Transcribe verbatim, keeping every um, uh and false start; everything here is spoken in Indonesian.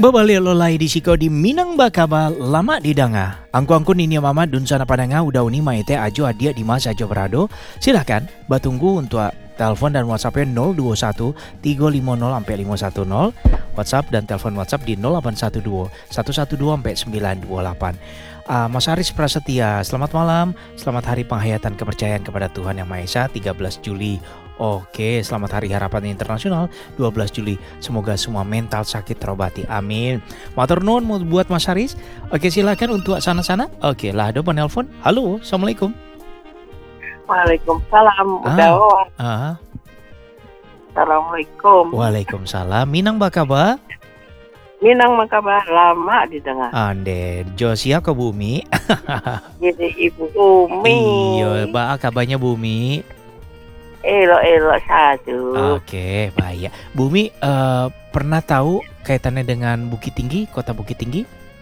Babali lolai di siko di Minang Bakaba lama di danga. Angku-angku nini mama dun sana padanga udah uni maite ajo adia di masa ajo berado. Silahkan batunggu untuk telepon dan WhatsAppnya nol dua satu tiga lima nol sampai lima satu nol. WhatsApp dan telepon WhatsApp di nol delapan satu dua satu satu dua sampai sembilan dua delapan. Uh, Mas Aris Prasetya, selamat malam. Selamat hari penghayatan kepercayaan kepada Tuhan Yang Maha Esa tiga belas Juli. Oke, selamat Hari Harapan Internasional dua belas Juli. Semoga semua mental sakit terobati. Amin. Matur nuwun mau buat Mas Haris. Oke, silakan untuk sana-sana. Oke, lah ada penelpon. Halo, Assalamualaikum. Waalaikumsalam. Ah, Udah. ah. Assalamualaikum. Waalaikumsalam. Minang bakaba? Minang Makaba lama didengar. Ande, Josia ke bumi. Jadi Ibu Umi. Iya, ba kabarnya bumi. Elok-elok satu. Oke, baik. Bumi uh, pernah tahu kaitannya dengan Bukit Tinggi, Kota Bukit Tinggi?